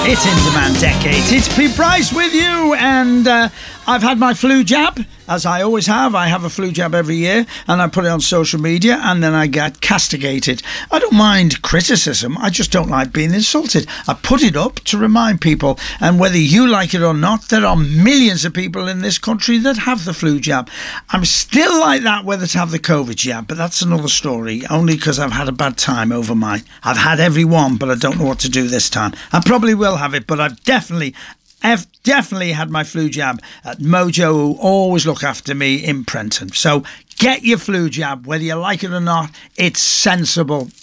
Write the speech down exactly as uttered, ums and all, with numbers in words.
It's In Demand Decades. It's Pete Price with you, and uh, I've had my flu jab, as I always have. I have a flu jab every year, and I put it on social media, and then I get castigated. I don't mind criticism, I just don't like being insulted. I put it up to remind people, and whether you like it or not, there are millions of people in this country that have the flu jab. I'm still like that whether to have the COVID jab, but that's another story, only because I've had a bad time over mine. I've had every one, but I don't know what to do this time. I probably will have it, but I've definitely I've definitely had my flu jab at Mojo, who always look after me in Prenton. So get your flu jab, whether you like it or not. It's sensible.